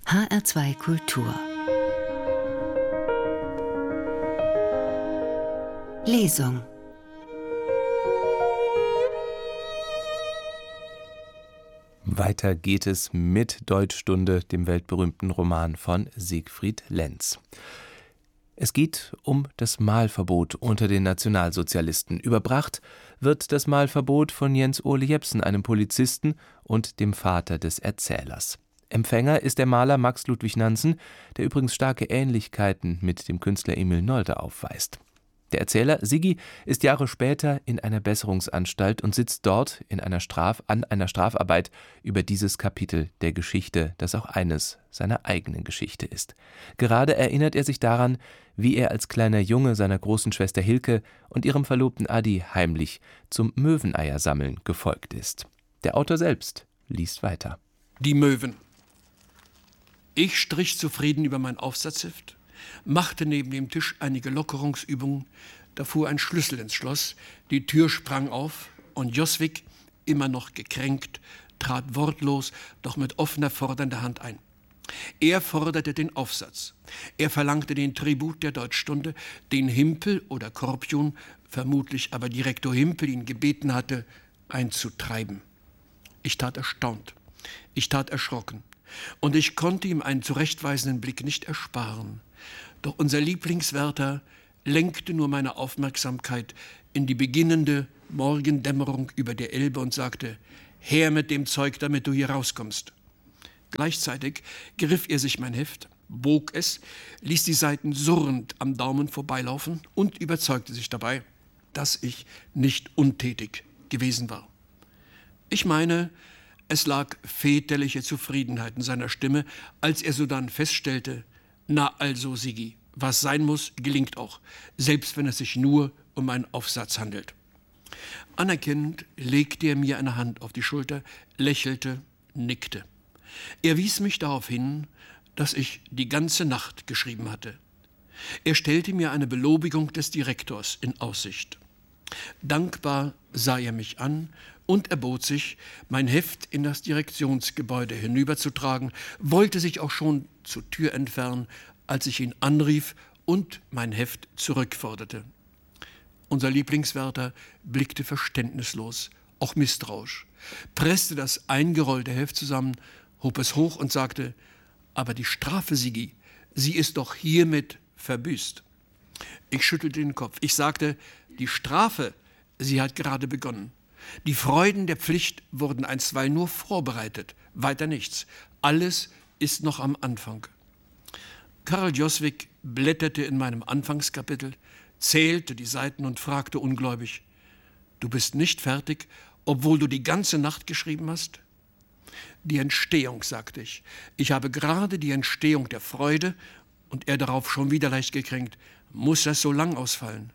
HR2 Kultur Lesung. Weiter geht es mit Deutschstunde, dem weltberühmten Roman von Siegfried Lenz. Es geht um das Malverbot unter den Nationalsozialisten. Überbracht wird das Malverbot von Jens Ole Jepsen, einem Polizisten und dem Vater des Erzählers. Empfänger ist der Maler Max Ludwig Nansen, der übrigens starke Ähnlichkeiten mit dem Künstler Emil Nolde aufweist. Der Erzähler Siggi ist Jahre später in einer Besserungsanstalt und sitzt dort an einer Strafarbeit über dieses Kapitel der Geschichte, das auch eines seiner eigenen Geschichte ist. Gerade erinnert er sich daran, wie er als kleiner Junge seiner großen Schwester Hilke und ihrem Verlobten Adi heimlich zum Möweneiersammeln gefolgt ist. Der Autor selbst liest weiter. Die Möwen. Ich strich zufrieden über mein Aufsatzheft, machte neben dem Tisch einige Lockerungsübungen, da fuhr ein Schlüssel ins Schloss, die Tür sprang auf und Joswig, immer noch gekränkt, trat wortlos, doch mit offener, fordernder Hand ein. Er forderte den Aufsatz. Er verlangte den Tribut der Deutschstunde, den Himpel oder Korpion, vermutlich aber Direktor Himpel ihn gebeten hatte, einzutreiben. Ich tat erstaunt, ich tat erschrocken und ich konnte ihm einen zurechtweisenden Blick nicht ersparen. Doch unser Lieblingswärter lenkte nur meine Aufmerksamkeit in die beginnende Morgendämmerung über der Elbe und sagte: »Her mit dem Zeug, damit du hier rauskommst.« Gleichzeitig griff er sich mein Heft, bog es, ließ die Seiten surrend am Daumen vorbeilaufen und überzeugte sich dabei, dass ich nicht untätig gewesen war. Ich meine, es lag väterliche Zufriedenheit in seiner Stimme, als er sodann feststellte: »Na also, Siggi, was sein muss, gelingt auch, selbst wenn es sich nur um einen Aufsatz handelt.« Anerkennend legte er mir eine Hand auf die Schulter, lächelte, nickte. Er wies mich darauf hin, dass ich die ganze Nacht geschrieben hatte. Er stellte mir eine Belobigung des Direktors in Aussicht. Dankbar sah er mich an und erbot sich, mein Heft in das Direktionsgebäude hinüberzutragen, wollte sich auch schon zur Tür entfernen, als ich ihn anrief und mein Heft zurückforderte. Unser Lieblingswärter blickte verständnislos, auch misstrauisch, presste das eingerollte Heft zusammen, hob es hoch und sagte: »Aber die Strafe, Siggi, sie ist doch hiermit verbüßt.« Ich schüttelte den Kopf. Ich sagte: »Die Strafe, sie hat gerade begonnen. Die Freuden der Pflicht wurden einstweilen nur vorbereitet, weiter nichts. Alles ist noch am Anfang.« Karl Joswig blätterte in meinem Anfangskapitel, zählte die Seiten und fragte ungläubig: »Du bist nicht fertig, obwohl du die ganze Nacht geschrieben hast?« »Die Entstehung«, sagte ich. »Ich habe gerade die Entstehung der Freude«, und er darauf schon wieder leicht gekränkt: »Muss das so lang ausfallen?«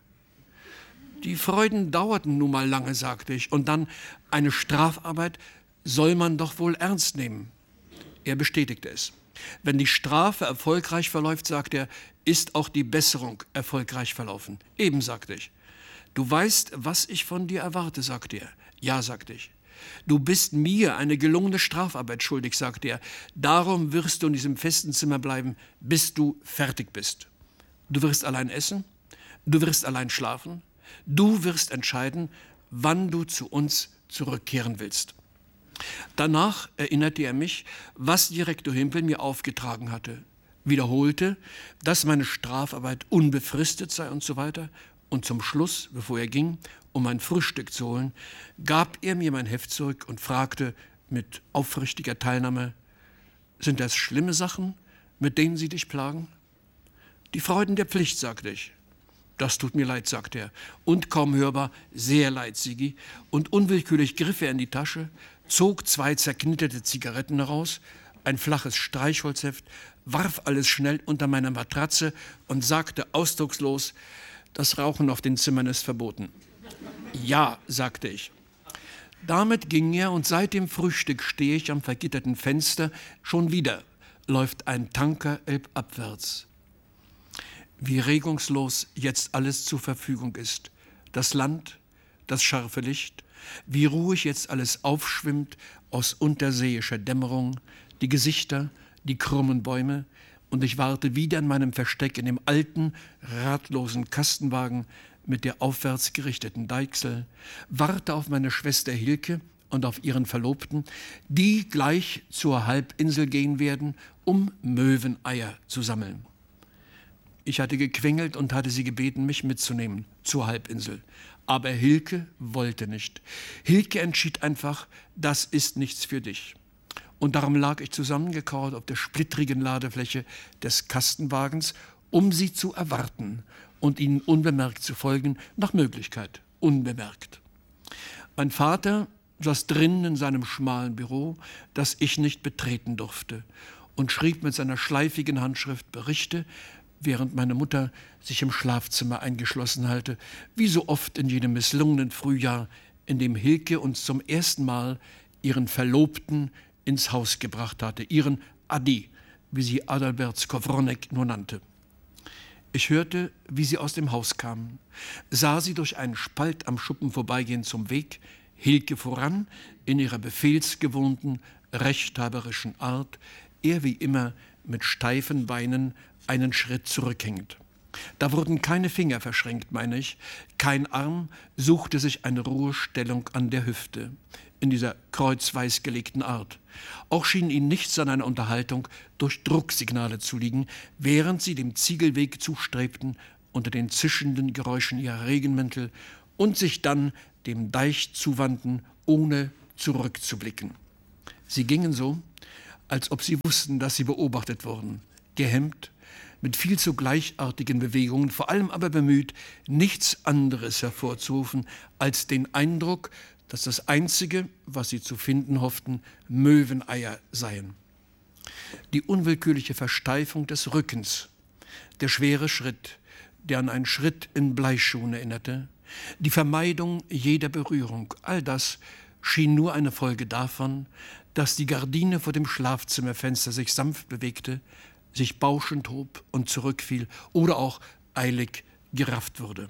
»Die Freuden dauerten nun mal lange«, sagte ich, »und dann eine Strafarbeit soll man doch wohl ernst nehmen.« Er bestätigte es. »Wenn die Strafe erfolgreich verläuft«, sagte er, »ist auch die Besserung erfolgreich verlaufen.« »Eben«, sagte ich. »Du weißt, was ich von dir erwarte«, sagte er. »Ja«, sagte ich. »Du bist mir eine gelungene Strafarbeit schuldig«, sagte er. »Darum wirst du in diesem festen Zimmer bleiben, bis du fertig bist. Du wirst allein essen, du wirst allein schlafen, du wirst entscheiden, wann du zu uns zurückkehren willst.« Danach erinnerte er mich, was Direktor Himpel mir aufgetragen hatte, wiederholte, dass meine Strafarbeit unbefristet sei und so weiter. Und zum Schluss, bevor er ging, um mein Frühstück zu holen, gab er mir mein Heft zurück und fragte mit aufrichtiger Teilnahme: »Sind das schlimme Sachen, mit denen Sie dich plagen?« »Die Freuden der Pflicht«, sagte ich. »Das tut mir leid«, sagte er, und kaum hörbar: »Sehr leid, Siggi.« Und unwillkürlich griff er in die Tasche, zog 2 zerknitterte Zigaretten heraus, ein flaches Streichholzheft, warf alles schnell unter meine Matratze und sagte ausdruckslos: »Das Rauchen auf den Zimmern ist verboten.« »Ja«, sagte ich. Damit ging er, und seit dem Frühstück stehe ich am vergitterten Fenster. Schon wieder läuft ein Tanker elbabwärts. Wie regungslos jetzt alles zur Verfügung ist. Das Land, das scharfe Licht, wie ruhig jetzt alles aufschwimmt aus unterseeischer Dämmerung, die Gesichter, die krummen Bäume, und ich warte wieder in meinem Versteck in dem alten, radlosen Kastenwagen mit der aufwärts gerichteten Deichsel, warte auf meine Schwester Hilke und auf ihren Verlobten, die gleich zur Halbinsel gehen werden, um Möweneier zu sammeln. Ich hatte gequengelt und hatte sie gebeten, mich mitzunehmen zur Halbinsel. Aber Hilke wollte nicht. Hilke entschied einfach, das ist nichts für dich. Und darum lag ich zusammengekauert auf der splittrigen Ladefläche des Kastenwagens, um sie zu erwarten und ihnen unbemerkt zu folgen, nach Möglichkeit unbemerkt. Mein Vater saß drinnen in seinem schmalen Büro, das ich nicht betreten durfte, und schrieb mit seiner schleifigen Handschrift Berichte, während meine Mutter sich im Schlafzimmer eingeschlossen halte, wie so oft in jenem misslungenen Frühjahr, in dem Hilke uns zum ersten Mal ihren Verlobten ins Haus gebracht hatte, ihren Adi, wie sie Adalbert Skowronek nur nannte. Ich hörte, wie sie aus dem Haus kamen, sah sie durch einen Spalt am Schuppen vorbeigehen zum Weg, Hilke voran, in ihrer befehlsgewohnten, rechthaberischen Art, er wie immer mit steifen Beinen einen Schritt zurückhängend. Da wurden keine Finger verschränkt, meine ich, kein Arm suchte sich eine Ruhestellung an der Hüfte, in dieser kreuzweis gelegten Art. Auch schien ihnen nichts an einer Unterhaltung durch Drucksignale zu liegen, während sie dem Ziegelweg zustrebten unter den zischenden Geräuschen ihrer Regenmäntel und sich dann dem Deich zuwandten, ohne zurückzublicken. Sie gingen so, als ob sie wussten, dass sie beobachtet wurden, gehemmt, mit viel zu gleichartigen Bewegungen, vor allem aber bemüht, nichts anderes hervorzurufen als den Eindruck, dass das Einzige, was sie zu finden hofften, Möweneier seien. Die unwillkürliche Versteifung des Rückens, der schwere Schritt, der an einen Schritt in Bleischuhen erinnerte, die Vermeidung jeder Berührung, all das schien nur eine Folge davon, dass die Gardine vor dem Schlafzimmerfenster sich sanft bewegte, sich bauschend hob und zurückfiel oder auch eilig gerafft wurde.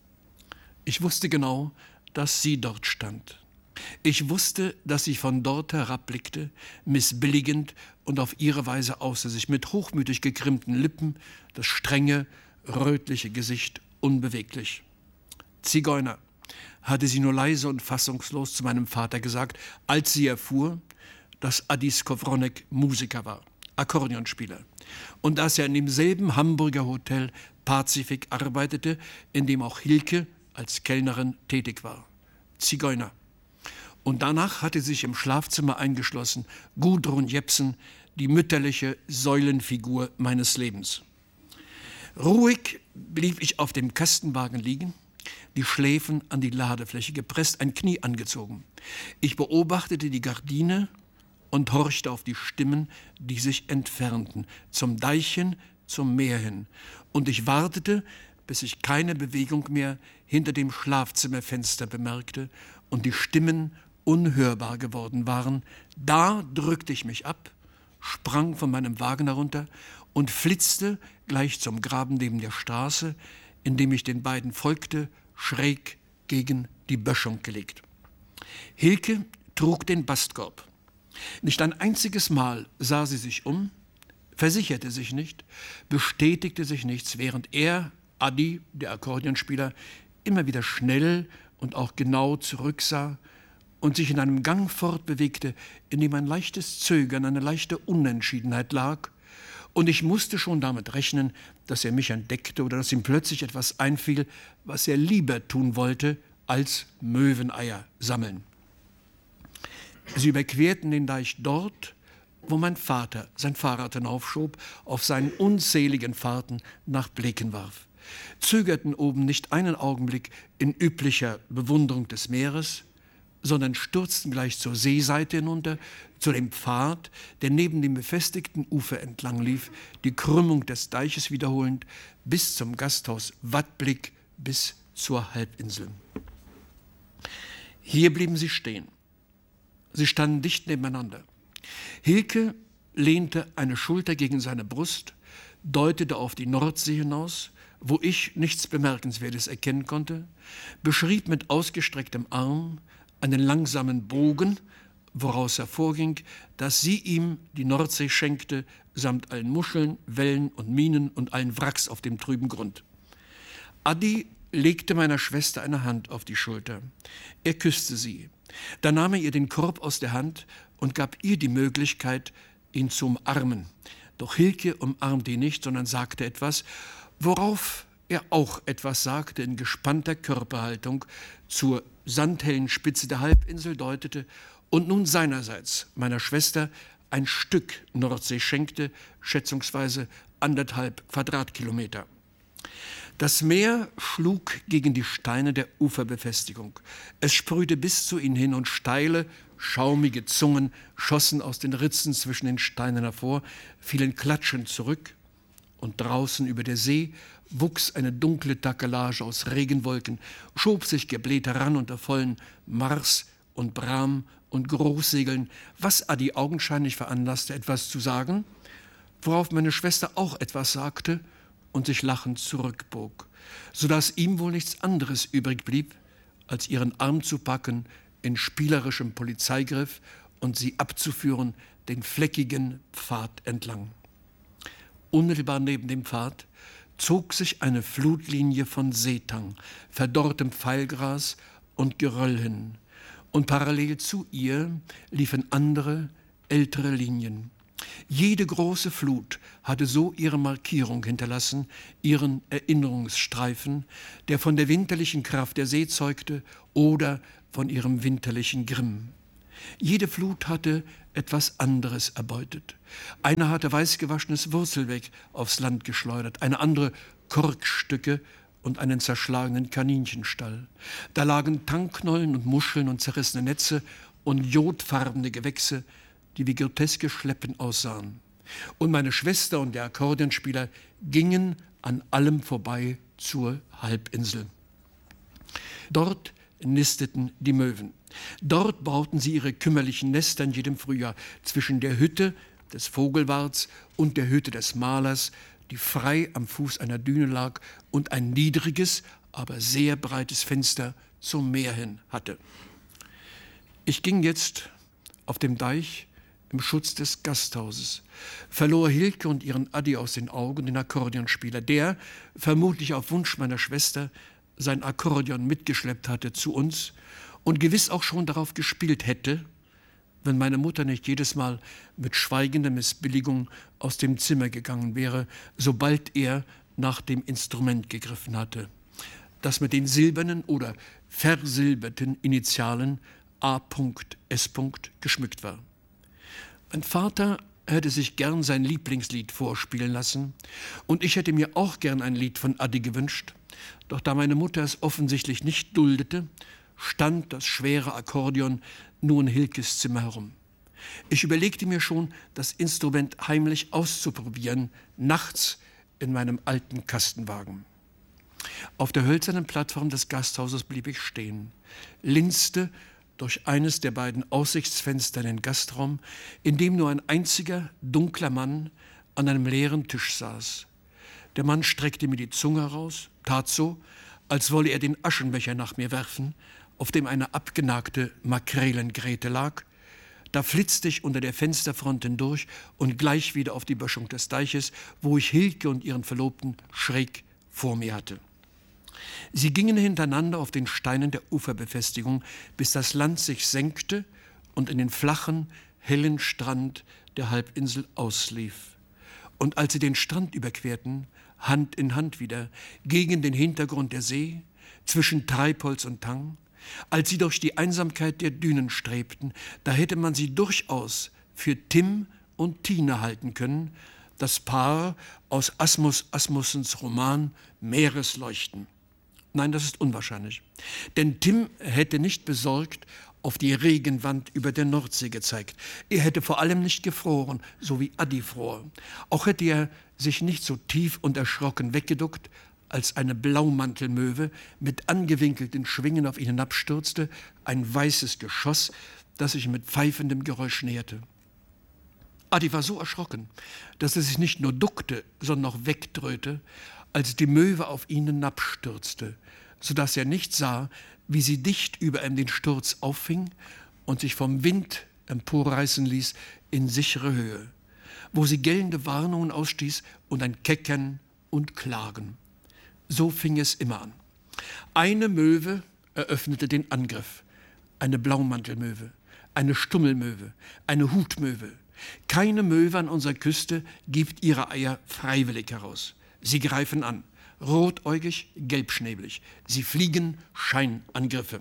Ich wusste genau, dass sie dort stand. Ich wusste, dass sie von dort herabblickte, missbilligend und auf ihre Weise außer sich, mit hochmütig gekrümmten Lippen, das strenge, rötliche Gesicht unbeweglich. Zigeuner, hatte sie nur leise und fassungslos zu meinem Vater gesagt, als sie erfuhr, dass Adi Skowronek Musiker war, Akkordeonspieler, und dass er in demselben Hamburger Hotel Pazifik arbeitete, in dem auch Hilke als Kellnerin tätig war. Zigeuner. Und danach hatte sich im Schlafzimmer eingeschlossen Gudrun Jepsen, die mütterliche Säulenfigur meines Lebens. Ruhig blieb ich auf dem Kastenwagen liegen, die Schläfen an die Ladefläche gepresst, ein Knie angezogen. Ich beobachtete die Gardine und horchte auf die Stimmen, die sich entfernten, zum Deich hin, zum Meer hin. Und ich wartete, bis ich keine Bewegung mehr hinter dem Schlafzimmerfenster bemerkte und die Stimmen unhörbar geworden waren. Da drückte ich mich ab, sprang von meinem Wagen herunter und flitzte gleich zum Graben neben der Straße, in dem ich den beiden folgte, schräg gegen die Böschung gelegt. Hilke trug den Bastkorb. Nicht ein einziges Mal sah sie sich um, versicherte sich nicht, bestätigte sich nichts, während er, Adi, der Akkordeonspieler, immer wieder schnell und auch genau zurücksah und sich in einem Gang fortbewegte, in dem ein leichtes Zögern, eine leichte Unentschiedenheit lag, und ich musste schon damit rechnen, dass er mich entdeckte oder dass ihm plötzlich etwas einfiel, was er lieber tun wollte, als Möweneier sammeln. Sie überquerten den Deich dort, wo mein Vater sein Fahrrad hinaufschob, auf seinen unzähligen Fahrten nach Blicken warf, zögerten oben nicht einen Augenblick in üblicher Bewunderung des Meeres, sondern stürzten gleich zur Seeseite hinunter, zu dem Pfad, der neben dem befestigten Ufer entlang lief, die Krümmung des Deiches wiederholend, bis zum Gasthaus Wattblick, bis zur Halbinsel. Hier blieben sie stehen. Sie standen dicht nebeneinander. Hilke lehnte eine Schulter gegen seine Brust, deutete auf die Nordsee hinaus, wo ich nichts Bemerkenswertes erkennen konnte, beschrieb mit ausgestrecktem Arm einen langsamen Bogen, woraus hervorging, dass sie ihm die Nordsee schenkte, samt allen Muscheln, Wellen und Minen und allen Wracks auf dem trüben Grund. Adi legte meiner Schwester eine Hand auf die Schulter. Er küsste sie. Dann nahm er ihr den Korb aus der Hand und gab ihr die Möglichkeit, ihn zu umarmen. Doch Hilke umarmte ihn nicht, sondern sagte etwas, worauf er auch etwas sagte, in gespannter Körperhaltung zur sandhellen Spitze der Halbinsel deutete und nun seinerseits meiner Schwester ein Stück Nordsee schenkte, schätzungsweise 1,5 Quadratkilometer. Das Meer schlug gegen die Steine der Uferbefestigung. Es sprühte bis zu ihnen hin und steile, schaumige Zungen schossen aus den Ritzen zwischen den Steinen hervor, fielen klatschend zurück. Und draußen über der See wuchs eine dunkle Takelage aus Regenwolken, schob sich gebläht heran unter vollen Mars und Bram und Großsegeln, was Adi augenscheinlich veranlasste, etwas zu sagen, worauf meine Schwester auch etwas sagte und sich lachend zurückbog, sodass ihm wohl nichts anderes übrig blieb, als ihren Arm zu packen in spielerischem Polizeigriff und sie abzuführen den fleckigen Pfad entlang. Unmittelbar neben dem Pfad zog sich eine Flutlinie von Seetang, verdorrtem Pfeilgras und Geröll hin, und parallel zu ihr liefen andere, ältere Linien. Jede große Flut hatte so ihre Markierung hinterlassen, ihren Erinnerungsstreifen, der von der winterlichen Kraft der See zeugte oder von ihrem winterlichen Grimm. Jede Flut hatte etwas anderes erbeutet. Eine hatte weißgewaschenes Wurzelwerk aufs Land geschleudert, eine andere Korkstücke und einen zerschlagenen Kaninchenstall. Da lagen Tangknollen und Muscheln und zerrissene Netze und jodfarbene Gewächse, die wie groteske Schleppen aussahen. Und meine Schwester und der Akkordeonspieler gingen an allem vorbei zur Halbinsel. Dort nisteten die Möwen. Dort bauten sie ihre kümmerlichen Nester in jedem Frühjahr zwischen der Hütte des Vogelwarts und der Hütte des Malers, die frei am Fuß einer Düne lag und ein niedriges, aber sehr breites Fenster zum Meer hin hatte. Ich ging jetzt auf dem Deich im Schutz des Gasthauses, verlor Hilke und ihren Adi aus den Augen, den Akkordeonspieler, der, vermutlich auf Wunsch meiner Schwester, sein Akkordeon mitgeschleppt hatte zu uns und gewiss auch schon darauf gespielt hätte, wenn meine Mutter nicht jedes Mal mit schweigender Missbilligung aus dem Zimmer gegangen wäre, sobald er nach dem Instrument gegriffen hatte, das mit den silbernen oder versilberten Initialen A.S. geschmückt war. Mein Vater hätte sich gern sein Lieblingslied vorspielen lassen und ich hätte mir auch gern ein Lied von Adi gewünscht, doch da meine Mutter es offensichtlich nicht duldete, stand das schwere Akkordeon nur in Hilkes Zimmer herum. Ich überlegte mir schon, das Instrument heimlich auszuprobieren, nachts in meinem alten Kastenwagen. Auf der hölzernen Plattform des Gasthauses blieb ich stehen, linste durch eines der beiden Aussichtsfenster in den Gastraum, in dem nur ein einziger, dunkler Mann an einem leeren Tisch saß. Der Mann streckte mir die Zunge heraus, tat so, als wolle er den Aschenbecher nach mir werfen, auf dem eine abgenagte Makrelengräte lag. Da flitzte ich unter der Fensterfront hindurch und gleich wieder auf die Böschung des Deiches, wo ich Hilke und ihren Verlobten schräg vor mir hatte. Sie gingen hintereinander auf den Steinen der Uferbefestigung, bis das Land sich senkte und in den flachen, hellen Strand der Halbinsel auslief. Und als sie den Strand überquerten, Hand in Hand wieder, gegen den Hintergrund der See, zwischen Treibholz und Tang, als sie durch die Einsamkeit der Dünen strebten, da hätte man sie durchaus für Tim und Tine halten können, das Paar aus Asmus Asmussens Roman Meeresleuchten. Nein, das ist unwahrscheinlich. Denn Tim hätte nicht besorgt auf die Regenwand über der Nordsee gezeigt. Er hätte vor allem nicht gefroren, so wie Adi fror. Auch hätte er sich nicht so tief und erschrocken weggeduckt, als eine Blaumantelmöwe mit angewinkelten Schwingen auf ihn hinabstürzte, ein weißes Geschoss, das sich mit pfeifendem Geräusch näherte. Adi war so erschrocken, dass er sich nicht nur duckte, sondern auch wegdröhte, als die Möwe auf ihn hinabstürzte, sodass er nicht sah, wie sie dicht über ihm den Sturz auffing und sich vom Wind emporreißen ließ in sichere Höhe, wo sie gellende Warnungen ausstieß und ein Keckern und Klagen. So fing es immer an. Eine Möwe eröffnete den Angriff, eine Blaumantelmöwe, eine Stummelmöwe, eine Hutmöwe. Keine Möwe an unserer Küste gibt ihre Eier freiwillig heraus. Sie greifen an, rotäugig, gelbschnäbelig. Sie fliegen Scheinangriffe.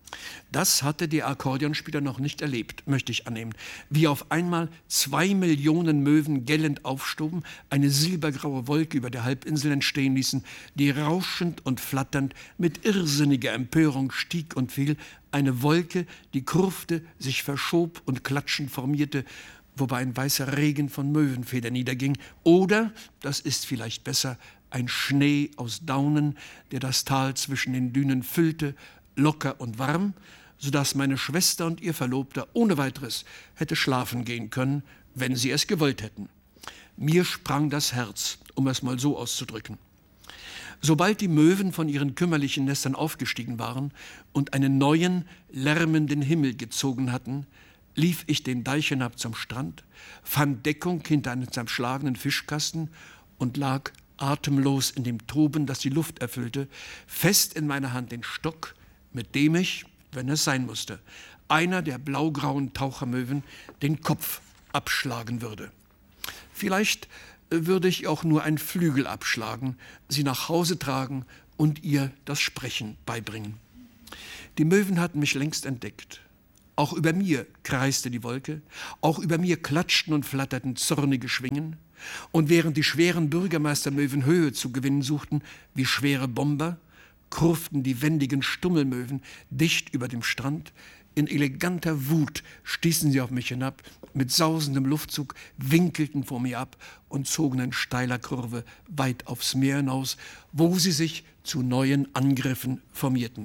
Das hatte der Akkordeonspieler noch nicht erlebt, möchte ich annehmen, wie auf einmal 2 Millionen Möwen gellend aufstoben, eine silbergraue Wolke über der Halbinsel entstehen ließen, die rauschend und flatternd mit irrsinniger Empörung stieg und fiel, eine Wolke, die kurfte, sich verschob und klatschend formierte, wobei ein weißer Regen von Möwenfedern niederging, oder, das ist vielleicht besser, ein Schnee aus Daunen, der das Tal zwischen den Dünen füllte, locker und warm, sodass meine Schwester und ihr Verlobter ohne weiteres hätte schlafen gehen können, wenn sie es gewollt hätten. Mir sprang das Herz, um es mal so auszudrücken. Sobald die Möwen von ihren kümmerlichen Nestern aufgestiegen waren und einen neuen, lärmenden Himmel gezogen hatten, lief ich den Deich hinab zum Strand, fand Deckung hinter einem zerschlagenen Fischkasten und lag atemlos in dem Toben, das die Luft erfüllte, fest in meiner Hand den Stock, mit dem ich, wenn es sein musste, einer der blaugrauen Tauchermöwen den Kopf abschlagen würde. Vielleicht würde ich auch nur einen Flügel abschlagen, sie nach Hause tragen und ihr das Sprechen beibringen. Die Möwen hatten mich längst entdeckt. Auch über mir kreiste die Wolke, auch über mir klatschten und flatterten zornige Schwingen. Und während die schweren Bürgermeistermöwen Höhe zu gewinnen suchten, wie schwere Bomber, kurften die wendigen Stummelmöwen dicht über dem Strand. In eleganter Wut stießen sie auf mich hinab, mit sausendem Luftzug, winkelten vor mir ab und zogen in steiler Kurve weit aufs Meer hinaus, wo sie sich zu neuen Angriffen formierten.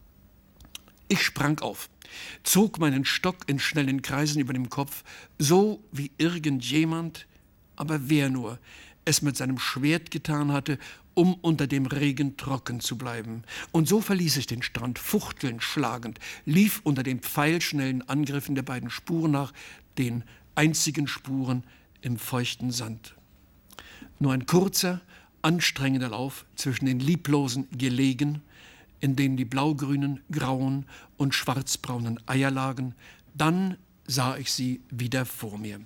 Ich sprang auf, zog meinen Stock in schnellen Kreisen über dem Kopf, so wie irgendjemand, aber wer nur, es mit seinem Schwert getan hatte, um unter dem Regen trocken zu bleiben. Und so verließ ich den Strand, fuchtelnd, schlagend, lief unter den pfeilschnellen Angriffen der beiden Spuren nach, den einzigen Spuren im feuchten Sand. Nur ein kurzer, anstrengender Lauf zwischen den lieblosen Gelegen, in denen die blaugrünen, grauen und schwarzbraunen Eier lagen, dann sah ich sie wieder vor mir.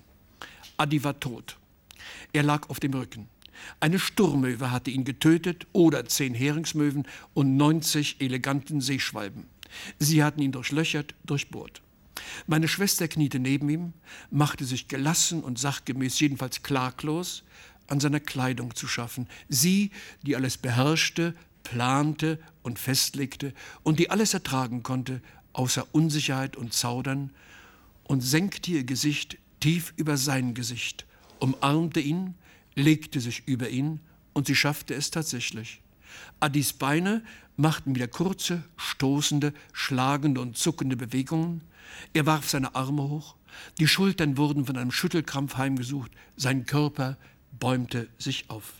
Adi war tot. Er lag auf dem Rücken. Eine Sturmmöwe hatte ihn getötet oder 10 Heringsmöwen und 90 eleganten Seeschwalben. Sie hatten ihn durchlöchert, durchbohrt. Meine Schwester kniete neben ihm, machte sich gelassen und sachgemäß, jedenfalls klaglos, an seiner Kleidung zu schaffen. Sie, die alles beherrschte, plante und festlegte und die alles ertragen konnte, außer Unsicherheit und Zaudern, und senkte ihr Gesicht tief über sein Gesicht, umarmte ihn, legte sich über ihn und sie schaffte es tatsächlich. Adis Beine machten wieder kurze, stoßende, schlagende und zuckende Bewegungen. Er warf seine Arme hoch, die Schultern wurden von einem Schüttelkrampf heimgesucht, sein Körper bäumte sich auf.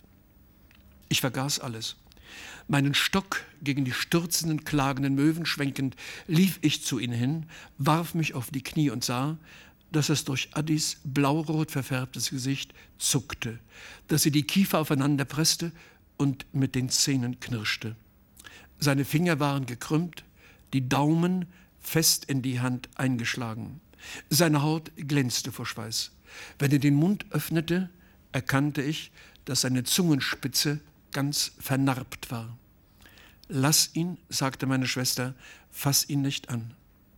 Ich vergaß alles. Meinen Stock gegen die stürzenden, klagenden Möwen schwenkend, lief ich zu ihnen hin, warf mich auf die Knie und sah, dass es durch Adis blaurot verfärbtes Gesicht zuckte, dass sie die Kiefer aufeinander presste und mit den Zähnen knirschte. Seine Finger waren gekrümmt, die Daumen fest in die Hand eingeschlagen. Seine Haut glänzte vor Schweiß. Wenn er den Mund öffnete, erkannte ich, dass seine Zungenspitze ganz vernarbt war. »Lass ihn«, sagte meine Schwester, »fass ihn nicht an.«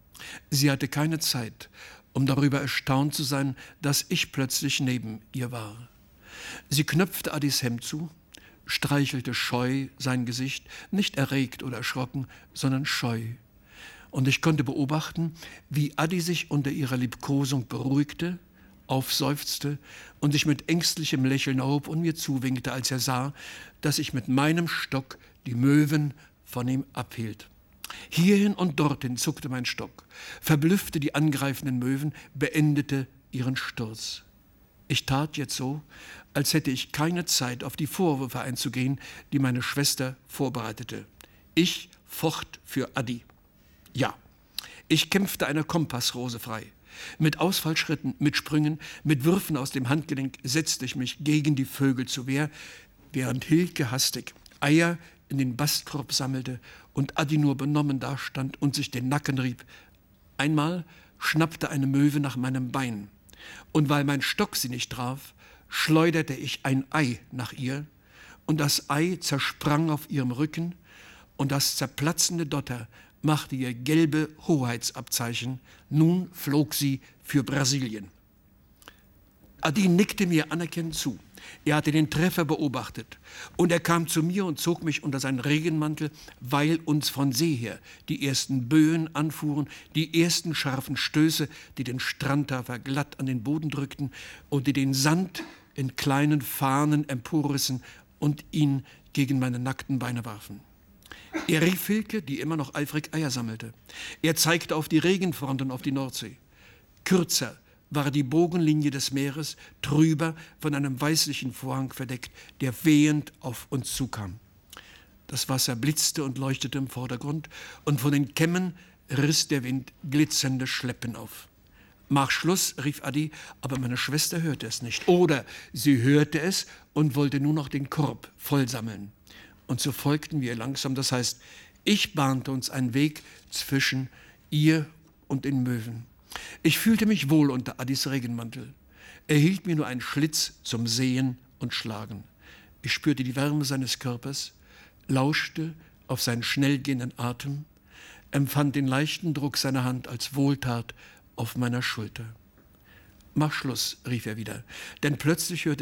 Sie hatte keine Zeit, um darüber erstaunt zu sein, dass ich plötzlich neben ihr war. Sie knöpfte Adis Hemd zu, streichelte scheu sein Gesicht, nicht erregt oder erschrocken, sondern scheu. Und ich konnte beobachten, wie Adi sich unter ihrer Liebkosung beruhigte, aufseufzte und sich mit ängstlichem Lächeln erhob und mir zuwinkte, als er sah, dass ich mit meinem Stock die Möwen von ihm abhielt. Hierhin und dorthin zuckte mein Stock, verblüffte die angreifenden Möwen, beendete ihren Sturz. Ich tat jetzt so, als hätte ich keine Zeit, auf die Vorwürfe einzugehen, die meine Schwester vorbereitete. Ich focht für Adi. Ja, ich kämpfte eine Kompassrose frei. Mit Ausfallschritten, mit Sprüngen, mit Würfen aus dem Handgelenk setzte ich mich gegen die Vögel zur Wehr, während Hilke hastig Eier in den Bastkorb sammelte und Adi nur benommen dastand und sich den Nacken rieb. Einmal schnappte eine Möwe nach meinem Bein, und weil mein Stock sie nicht traf, schleuderte ich ein Ei nach ihr, und das Ei zersprang auf ihrem Rücken, und das zerplatzende Dotter machte ihr gelbe Hoheitsabzeichen. Nun flog sie für Brasilien. Adi nickte mir anerkennend zu. Er hatte den Treffer beobachtet, und er kam zu mir und zog mich unter seinen Regenmantel, weil uns von See her die ersten Böen anfuhren, die ersten scharfen Stöße, die den Strandtafer glatt an den Boden drückten und die den Sand in kleinen Fahnen emporrissen und ihn gegen meine nackten Beine warfen. Er rief Hilke, die immer noch eifrig Eier sammelte. Er zeigte auf die Regenfronten auf die Nordsee. Kürzer war die Bogenlinie des Meeres, trüber von einem weißlichen Vorhang verdeckt, der wehend auf uns zukam. Das Wasser blitzte und leuchtete im Vordergrund, und von den Kämmen riss der Wind glitzernde Schleppen auf. »Mach Schluss«, rief Adi, aber meine Schwester hörte es nicht. Oder sie hörte es und wollte nur noch den Korb voll sammeln. Und so folgten wir langsam, das heißt, ich bahnte uns einen Weg zwischen ihr und den Möwen. Ich fühlte mich wohl unter Adis Regenmantel. Er hielt mir nur einen Schlitz zum Sehen und Schlagen. Ich spürte die Wärme seines Körpers, lauschte auf seinen schnell gehenden Atem, empfand den leichten Druck seiner Hand als Wohltat auf meiner Schulter. »Mach Schluss«, rief er wieder, denn plötzlich hörte